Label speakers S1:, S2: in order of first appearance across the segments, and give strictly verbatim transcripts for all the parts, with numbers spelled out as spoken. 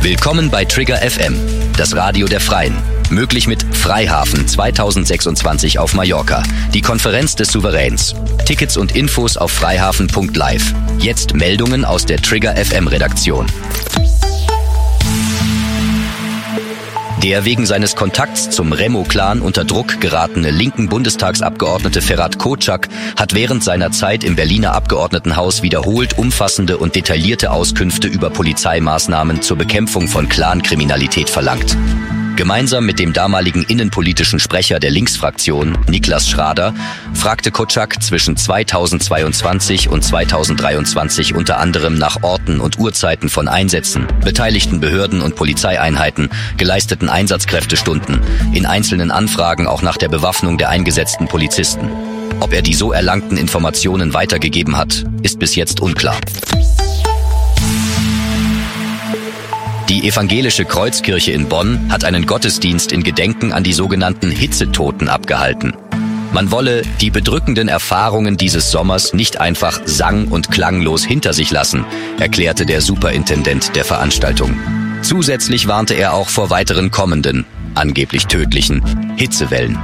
S1: Willkommen bei Trigger F M, das Radio der Freien. Möglich mit Freihafen zweitausendsechsundzwanzig auf Mallorca, die Konferenz des Souveräns. Tickets und Infos auf freihafen punkt live. Jetzt Meldungen aus der Trigger F M Redaktion. Der wegen seines Kontakts zum Remo-Clan unter Druck geratene linken Bundestagsabgeordnete Ferhat Kocak hat während seiner Zeit im Berliner Abgeordnetenhaus wiederholt umfassende und detaillierte Auskünfte über Polizeimaßnahmen zur Bekämpfung von Clankriminalität verlangt. Gemeinsam mit dem damaligen innenpolitischen Sprecher der Linksfraktion, Niklas Schrader, fragte Kocak zwischen zweitausendzweiundzwanzig und zweitausenddreiundzwanzig unter anderem nach Orten und Uhrzeiten von Einsätzen, beteiligten Behörden und Polizeieinheiten, geleisteten Einsatzkräftestunden, in einzelnen Anfragen auch nach der Bewaffnung der eingesetzten Polizisten. Ob er die so erlangten Informationen weitergegeben hat, ist bis jetzt unklar. Die evangelische Kreuzkirche in Bonn hat einen Gottesdienst in Gedenken an die sogenannten Hitzetoten abgehalten. Man wolle die bedrückenden Erfahrungen dieses Sommers nicht einfach sang- und klanglos hinter sich lassen, erklärte der Superintendent der Veranstaltung. Zusätzlich warnte er auch vor weiteren kommenden, angeblich tödlichen Hitzewellen.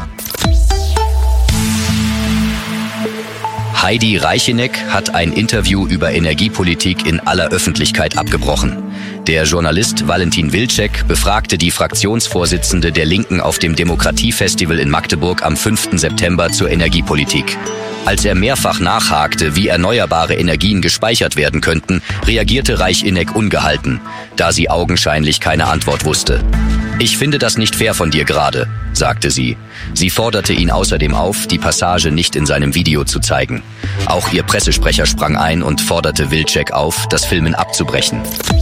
S1: Heidi Reicheneck hat ein Interview über Energiepolitik in aller Öffentlichkeit abgebrochen. Der Journalist Valentin Wilczek befragte die Fraktionsvorsitzende der Linken auf dem Demokratiefestival in Magdeburg am fünften September zur Energiepolitik. Als er mehrfach nachhakte, wie erneuerbare Energien gespeichert werden könnten, reagierte Reicheneck ungehalten, da sie augenscheinlich keine Antwort wusste. »Ich finde das nicht fair von dir gerade«, sagte sie. Sie forderte ihn außerdem auf, die Passage nicht in seinem Video zu zeigen. Auch ihr Pressesprecher sprang ein und forderte Wilczek auf, das Filmen abzubrechen.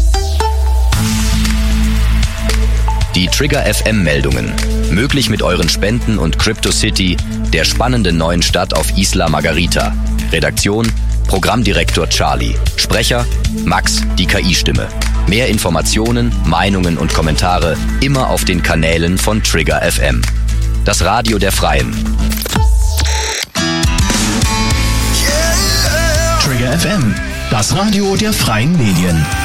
S1: Die Trigger F M-Meldungen. Möglich mit euren Spenden und Crypto City, der spannenden neuen Stadt auf Isla Margarita. Redaktion: Programmdirektor Charlie. Sprecher: Max, die K I-Stimme. Mehr Informationen, Meinungen und Kommentare immer auf den Kanälen von Trigger F M. Das Radio der Freien.
S2: Trigger F M, das Radio der Freien Medien.